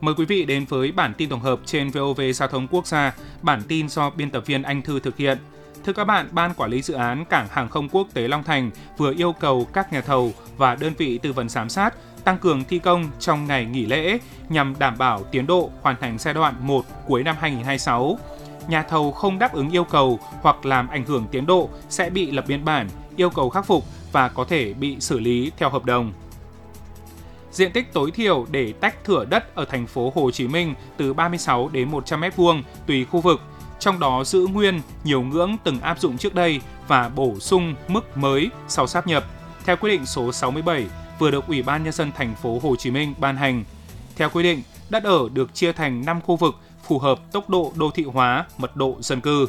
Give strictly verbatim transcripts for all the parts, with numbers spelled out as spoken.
Mời quý vị đến với bản tin tổng hợp trên vê o vê Giao thông Quốc gia, bản tin do biên tập viên Anh Thư thực hiện. Thưa các bạn, Ban Quản lý Dự án Cảng Hàng không Quốc tế Long Thành vừa yêu cầu các nhà thầu và đơn vị tư vấn giám sát tăng cường thi công trong ngày nghỉ lễ nhằm đảm bảo tiến độ hoàn thành giai đoạn một cuối năm hai nghìn không trăm hai mươi sáu. Nhà thầu không đáp ứng yêu cầu hoặc làm ảnh hưởng tiến độ sẽ bị lập biên bản, yêu cầu khắc phục và có thể bị xử lý theo hợp đồng. Diện tích tối thiểu để tách thửa đất ở thành phố Hồ Chí Minh từ ba mươi sáu đến một trăm mét vuông tùy khu vực, trong đó giữ nguyên nhiều ngưỡng từng áp dụng trước đây và bổ sung mức mới sau sáp nhập, theo quyết định số sáu mươi bảy vừa được Ủy ban Nhân dân thành phố Hồ Chí Minh ban hành. Theo quy định, đất ở được chia thành năm khu vực phù hợp tốc độ đô thị hóa, mật độ dân cư.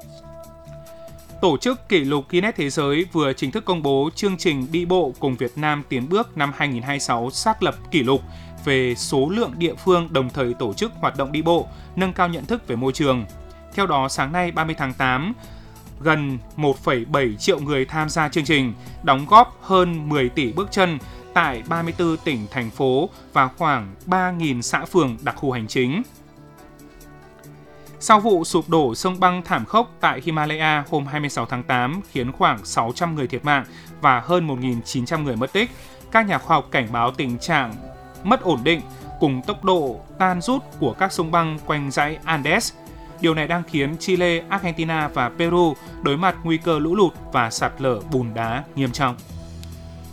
Tổ chức Kỷ lục Guinness Thế giới vừa chính thức công bố chương trình đi bộ cùng Việt Nam tiến bước năm hai nghìn không trăm hai mươi sáu xác lập kỷ lục về số lượng địa phương đồng thời tổ chức hoạt động đi bộ, nâng cao nhận thức về môi trường. Theo đó, sáng nay ba mươi tháng tám, gần một phẩy bảy triệu người tham gia chương trình, đóng góp hơn mười tỷ bước chân tại ba mươi tư tỉnh, thành phố và khoảng ba nghìn xã phường đặc khu hành chính. Sau vụ sụp đổ sông băng thảm khốc tại Himalaya hôm hai mươi sáu tháng tám khiến khoảng sáu trăm người thiệt mạng và hơn một nghìn chín trăm người mất tích, các nhà khoa học cảnh báo tình trạng mất ổn định cùng tốc độ tan rút của các sông băng quanh dãy Andes. Điều này đang khiến Chile, Argentina và Peru đối mặt nguy cơ lũ lụt và sạt lở bùn đá nghiêm trọng.